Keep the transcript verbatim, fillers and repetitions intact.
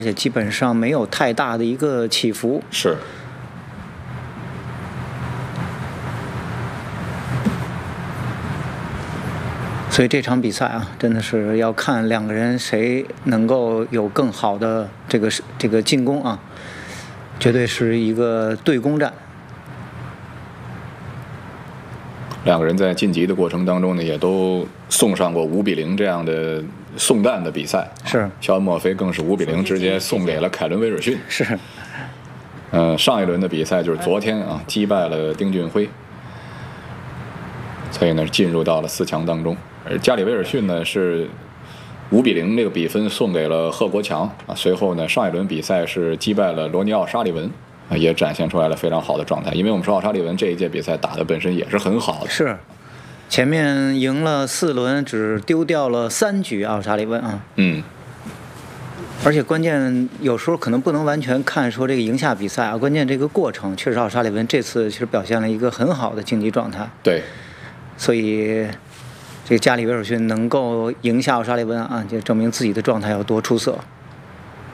而且基本上没有太大的一个起伏。 是。 所以这场比赛啊，真的是要看两个人谁能够有更好的这个这个进攻啊，绝对是一个对攻战。 两个人在晋级的过程当中呢，也都送上过五比零这样的送蛋的比赛。 是， 肖恩·墨菲更是五比零直接送给了凯伦·威尔逊。 是。 呃，上一轮的比赛就是昨天啊，击败了丁俊晖，所以呢进入到了四强当中。而加里·威尔逊呢是五比零这个比分送给了贺国强啊。随后呢，上一轮比赛是击败了罗尼奥·沙利文啊，也展现出来了非常好的状态。因为我们说奥沙利文这一届比赛打的本身也是很好的， 是前面赢了四轮，只丢掉了三局奥沙利文啊。 嗯。 而且关键有时候可能不能完全看说这个赢下比赛啊，关键这个过程确实奥沙利文这次其实表现了一个很好的竞技状态。 对。 所以。这个加里·威尔逊能够赢下奥沙利文啊，就证明自己的状态要多出色。